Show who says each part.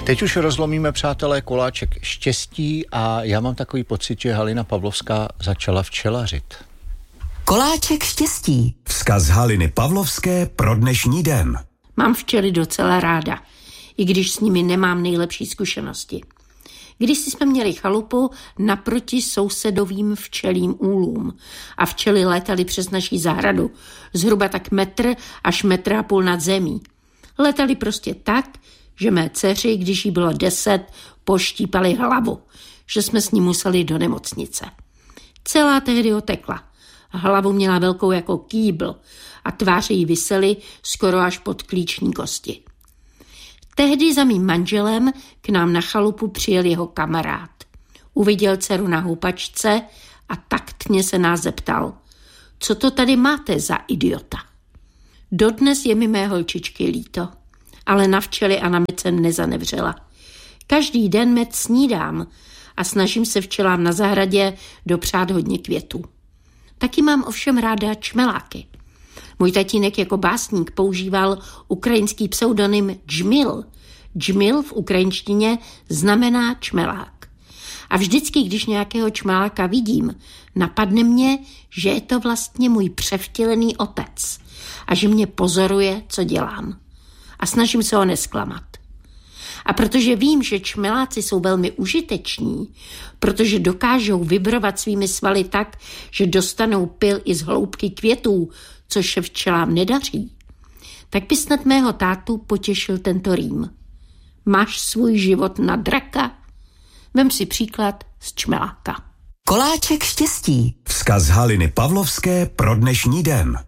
Speaker 1: Teď už rozlomíme, přátelé, koláček štěstí a já mám takový pocit, že Halina Pavlovská začala včelařit.
Speaker 2: Koláček štěstí.
Speaker 3: Vzkaz Haliny Pavlovské pro dnešní den.
Speaker 4: Mám včely docela ráda, i když s nimi nemám nejlepší zkušenosti. Když jsme měli chalupu naproti sousedovým včelím úlům a včely létaly přes naši zahradu, zhruba tak 1 až 1,5 metru nad zemí. Létaly prostě tak, že mé dceři, když jí bylo 10, poštípali hlavu, že jsme s ní museli do nemocnice. Celá tehdy otekla. Hlavu měla velkou jako kýbl a tváře jí visely skoro až pod klíční kosti. Tehdy za mým manželem k nám na chalupu přijel jeho kamarád. Uviděl dceru na houpačce a taktně se nás zeptal, co to tady máte za idiota. Dodnes je mi mé holčičky líto, ale na včely a na med jsem nezanevřela. Každý den med snídám a snažím se včelám na zahradě dopřát hodně květů. Taky mám ovšem ráda čmeláky. Můj tatínek jako básník používal ukrajinský pseudonym Džmil. Džmil v ukrajinštině znamená čmelák. A vždycky, když nějakého čmeláka vidím, napadne mě, že je to vlastně můj převtělený otec a že mě pozoruje, co dělám. A snažím se ho nesklamat. A protože vím, že čmeláci jsou velmi užiteční, protože dokážou vibrovat svými svaly tak, že dostanou pyl i z hloubky květů, což se včelám nedaří, tak by snad mého tátu potěšil tento rým. Máš svůj život na draka? Vem si příklad z čmeláka.
Speaker 2: Koláček štěstí.
Speaker 3: Vzkaz Haliny Pavlovské pro dnešní den.